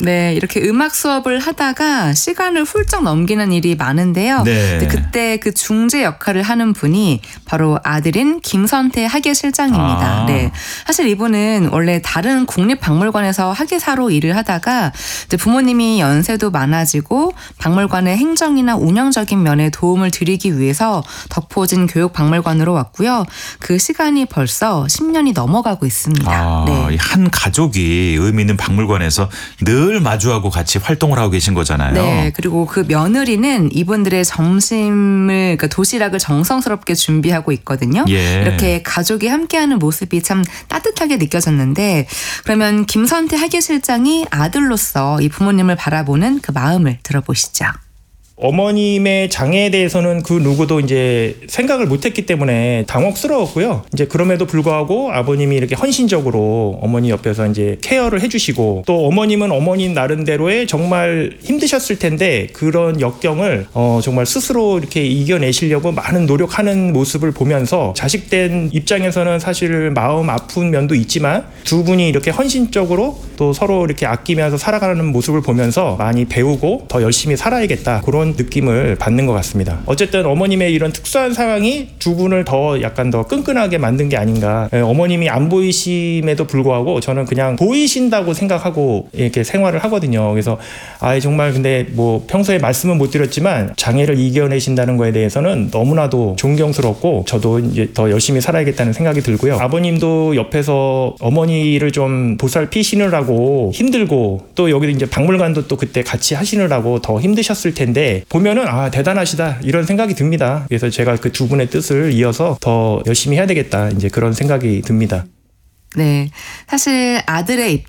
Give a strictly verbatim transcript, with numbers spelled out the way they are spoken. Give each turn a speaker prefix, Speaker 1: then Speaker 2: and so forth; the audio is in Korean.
Speaker 1: 네, 이렇게 음악 수업을 하다가 시간을 훌쩍 넘기는 일이 많은데요.
Speaker 2: 네.
Speaker 1: 근데 그때 그 중재 역할을 하는 분이 바로 아들인 김선태 학예실장입니다.
Speaker 2: 아.
Speaker 1: 네, 사실 이분은 원래 다른 국립박물관에서 학예사로 일을 하다가 이제 부모님이 연세도 많아지고 박물관의 행정이나 운영적인 면에 도움을 드리기 위해서 덕포진 교육박물관으로 왔고요. 그 시간이 벌써 십 년이 넘어가고 있습니다.
Speaker 2: 아,
Speaker 1: 네.
Speaker 2: 한 가족이 의미 있는 박물관에서 늘 마주하고 같이 활동을 하고 계신 거잖아요.
Speaker 1: 네, 그리고 그 며느리는 이분들의 점심을, 그러니까 도시락을 정성스럽게 준비하고 있거든요.
Speaker 2: 예.
Speaker 1: 이렇게 가족이 함께하는 모습이 참 따뜻하게 느껴졌는데, 그러면 김선태 학예실장이 아들로서 이 부모님을 바라보는 그 마음을 들어보시죠.
Speaker 3: 어머님의 장애에 대해서는 그 누구도 이제 생각을 못했기 때문에 당혹스러웠고요. 이제 그럼에도 불구하고 아버님이 이렇게 헌신적으로 어머니 옆에서 이제 케어를 해주시고, 또 어머님은 어머님 나름대로의 정말 힘드셨을 텐데 그런 역경을 어 정말 스스로 이렇게 이겨내시려고 많은 노력하는 모습을 보면서 자식된 입장에서는 사실 마음 아픈 면도 있지만 두 분이 이렇게 헌신적으로 또 서로 이렇게 아끼면서 살아가는 모습을 보면서 많이 배우고 더 열심히 살아야겠다, 그런 느낌을 받는 것 같습니다. 어쨌든 어머님의 이런 특수한 상황이 두 분을 더 약간 더 끈끈하게 만든 게 아닌가. 어머님이 안 보이심에도 불구하고 저는 그냥 보이신다고 생각하고 이렇게 생활을 하거든요. 그래서 아 정말 근데 뭐 평소에 말씀은 못 드렸지만 장애를 이겨내신다는 거에 대해서는 너무나도 존경스럽고 저도 이제 더 열심히 살아야겠다는 생각이 들고요. 아버님도 옆에서 어머니를 좀 보살피시느라고 힘들고, 또 여기 이제 박물관도 또 그때 같이 하시느라고 더 힘드셨을 텐데 보면은 아 대단하시다 이런 생각이 듭니다. 그래서 제가 그 두 분의 뜻을 이어서 더 열심히 해야 되겠다, 이제 그런 생각이 듭니다.
Speaker 1: 네, 사실 아들의